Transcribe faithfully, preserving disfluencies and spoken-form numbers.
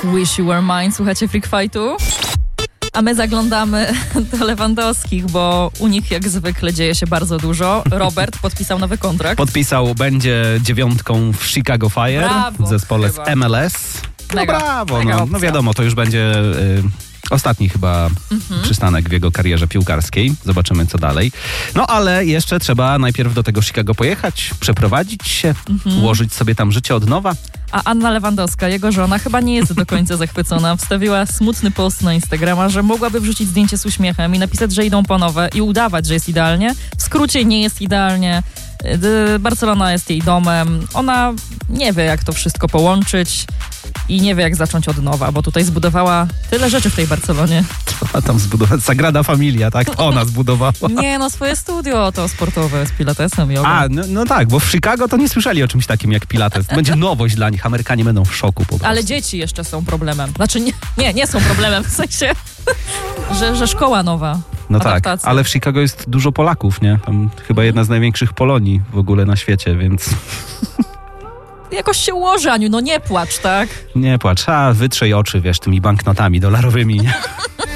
Wish You Were Mine, słuchacie Freak Fightu? A my zaglądamy do Lewandowskich, bo u nich jak zwykle dzieje się bardzo dużo. Robert podpisał nowy kontrakt. Podpisał, będzie dziewiątką w Chicago Fire, brawo, w zespole chyba. z M L S. No Mega, brawo, mega no, opcja. no wiadomo, to już będzie y, ostatni chyba Mhm. przystanek w jego karierze piłkarskiej. Zobaczymy, co dalej. No ale jeszcze trzeba najpierw do tego Chicago pojechać, przeprowadzić się, Mhm. ułożyć sobie tam życie od nowa. A Anna Lewandowska, jego żona, chyba nie jest do końca zachwycona. Wstawiła smutny post na Instagrama, że mogłaby wrzucić zdjęcie z uśmiechem i napisać, że idą po nowe i udawać, że jest idealnie. W skrócie nie jest idealnie. D- Barcelona jest jej domem. Ona nie wie, jak to wszystko połączyć i nie wie, jak zacząć od nowa, bo tutaj zbudowała tyle rzeczy w tej Barcelonie. A tam zbudować Sagrada Familia, tak? Ona zbudowała. Nie, no swoje studio to sportowe z pilatesem, jogą. A, no, no tak, bo w Chicago to nie słyszeli o czymś takim jak Pilates. Będzie nowość dla nich, Amerykanie będą w szoku po prostu. Ale dzieci jeszcze są problemem. Znaczy nie, nie, nie są problemem, w sensie, że, że szkoła nowa. No tak, adaptacja. ale w Chicago jest dużo Polaków, nie? Tam chyba jedna z największych Polonii w ogóle na świecie, więc Jakoś się ułoży, Aniu, no nie płacz, tak? nie płacz. A, wytrzyj oczy, wiesz, tymi banknotami dolarowymi, nie?